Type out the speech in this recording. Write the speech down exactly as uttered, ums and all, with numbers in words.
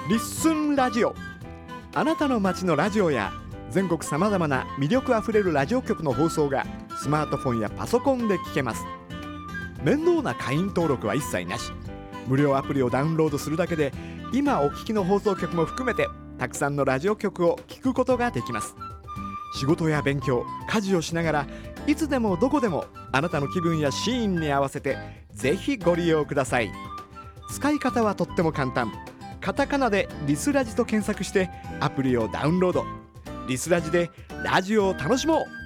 リッスンラジオ。あなたの街のラジオや全国さまざまな魅力あふれるラジオ局の放送がスマートフォンやパソコンで聞けます。面倒な会員登録は一切なし。無料アプリをダウンロードするだけで今お聞きの放送局も含めてたくさんのラジオ局を聞くことができます。仕事や勉強、家事をしながらいつでもどこでもあなたの気分やシーンに合わせてぜひご利用ください。使い方はとっても簡単。カタカナでリスラジと検索してアプリをダウンロード。リスラジでラジオを楽しもう。